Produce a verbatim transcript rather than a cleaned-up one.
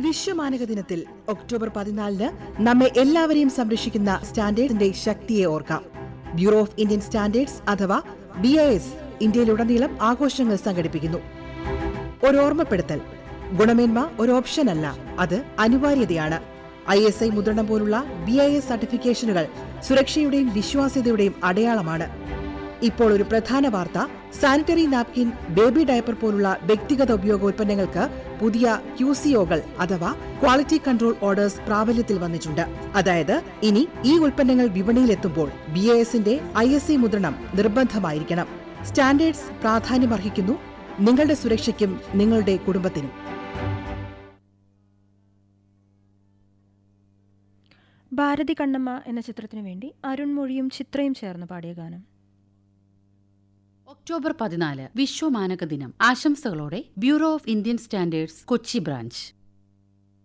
വിശ്വമാനക ദിനത്തിൽ ഒക്ടോബർ പതിനാലിന് നമ്മെ എല്ലാവരെയും സംരക്ഷിക്കുന്ന സ്റ്റാൻഡേർഡിന്റെ ശക്തിയെ ഓർക്കാം. ബ്യൂറോ ഓഫ് ഇന്ത്യൻ സ്റ്റാൻഡേർഡ്സ് അഥവാ ബി ഐ എസ് ഇന്ത്യയിലുടനീളം ആഘോഷങ്ങൾ സംഘടിപ്പിക്കുന്നു. ഒരു ഓർമ്മപ്പെടുത്തൽ: ഗുണമേന്മ ഒരു ഓപ്ഷനല്ല, അത് അനിവാര്യതയാണ്. ഐ എസ് ഐ മുദ്രണം പോലുള്ള ബി ഐ എസ് സർട്ടിഫിക്കേഷനുകൾ സുരക്ഷയുടെയും വിശ്വാസ്യതയുടെയും അടയാളമാണ്. ഇപ്പോൾ ഒരു പ്രധാന വാർത്ത: സാനിറ്ററി നാപ്കിൻ, ബേബി ഡയപ്പർ പോലുള്ള വ്യക്തിഗത ഉപയോഗ ഉൽപ്പന്നങ്ങൾക്ക് പുതിയ ക്യു സി ഒകൾ അഥവാ ക്വാളിറ്റി കൺട്രോൾ ഓർഡേഴ്സ് പ്രാബല്യത്തിൽ വന്നിട്ടുണ്ട്. അതായത് ഇനി ഈ ഉൽപ്പന്നങ്ങൾ വിപണിയിലെത്തുമ്പോൾ ബി ഐ എസിന്റെ ഐ എസ് ഐ മുദ്രണം നിർബന്ധമായിരിക്കണം. സ്റ്റാൻഡേർഡ്സ് പ്രാധാന്യമർഹിക്കുന്നു, നിങ്ങളുടെ സുരക്ഷയ്ക്കും നിങ്ങളുടെ കുടുംബത്തിനും. ഭാരതി കണ്ണമ്മ എന്ന ചിത്രത്തിനു വേണ്ടി അരുൺമൊഴിയും ചിത്രയും ചേർന്ന് പാടിയ ഗാനം. ഒക്ടോബർ പതിനാല് വിശ്വമാനക ദിനം. ആശംസകളോടെ bureau of Indian standards, Kochi branch.